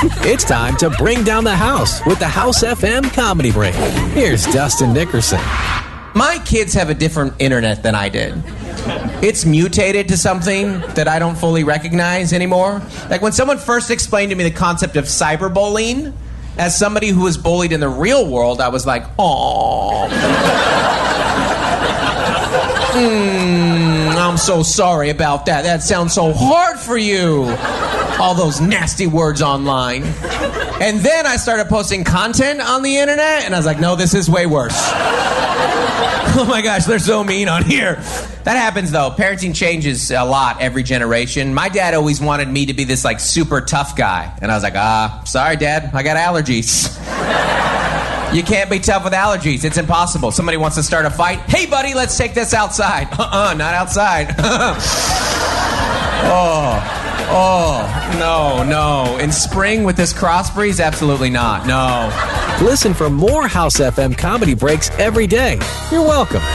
It's time to bring down the house with the House FM Comedy Break. Here's Dustin Nickerson. My kids have a different internet than I did. It's mutated to something that I don't fully recognize anymore. Like when someone first explained to me the concept of cyberbullying, as somebody who was bullied in the real world, I was like, "Aw." I'm so sorry about that. That sounds so hard for you. All those nasty words online. And then I started posting content on the internet, and I was like, no, this is way worse. Oh my gosh, they're so mean on here. That happens though. Parenting changes a lot every generation. My dad always wanted me to be this like super tough guy. And I was like, sorry Dad, I got allergies. You can't be tough with allergies. It's impossible. Somebody wants to start a fight. Hey buddy, let's take this outside. Not outside. No. In spring with this cross breeze, absolutely not. No. Listen for more House FM Comedy Breaks every day. You're welcome.